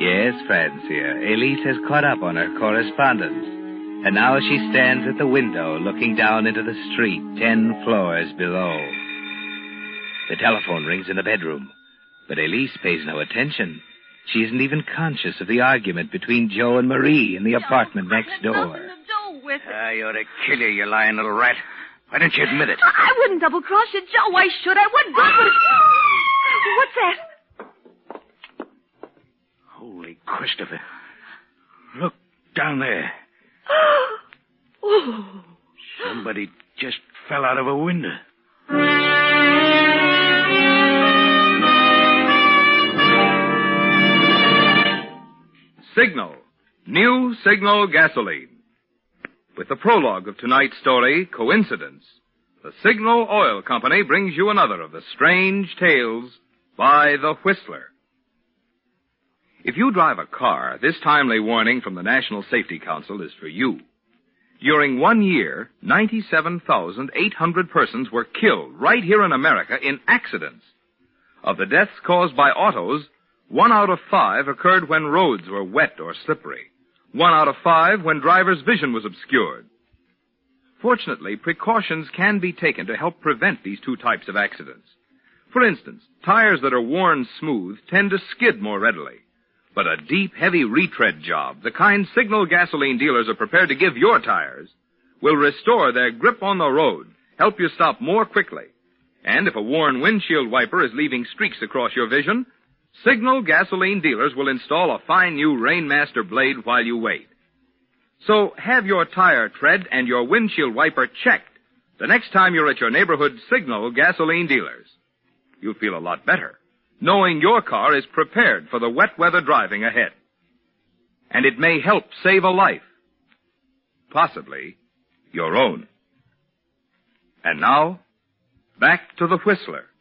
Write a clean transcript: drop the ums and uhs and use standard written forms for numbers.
Yes, Francia. Elise has caught up on her correspondence. And now she stands at the window looking down into the street 10 floors below. The telephone rings in the bedroom. But Elise pays no attention. She isn't even conscious of the argument between Joe and Marie in the apartment next door. Nothing to do with it. I ought to kill you, you lying little rat. Why don't you admit it? I wouldn't double-cross you, Joe. Why should I? What good would... What's that? Holy Christopher. Look down there. Oh. Somebody just fell out of a window. Signal. New Signal gasoline. With the prologue of tonight's story, Coincidence, the Signal Oil Company brings you another of the strange tales by The Whistler. If you drive a car, this timely warning from the National Safety Council is for you. During 1 year, 97,800 persons were killed right here in America in accidents. Of the deaths caused by autos, 1 out of 5 occurred when roads were wet or slippery. 1 out of 5 when drivers' vision was obscured. Fortunately, precautions can be taken to help prevent these two types of accidents. For instance, tires that are worn smooth tend to skid more readily. But a deep, heavy retread job, the kind Signal gasoline dealers are prepared to give your tires, will restore their grip on the road, help you stop more quickly. And if a worn windshield wiper is leaving streaks across your vision, Signal gasoline dealers will install a fine new Rainmaster blade while you wait. So have your tire tread and your windshield wiper checked the next time you're at your neighborhood Signal gasoline dealers. You'll feel a lot better, knowing your car is prepared for the wet weather driving ahead. And it may help save a life. Possibly your own. And now, back to the Whistler.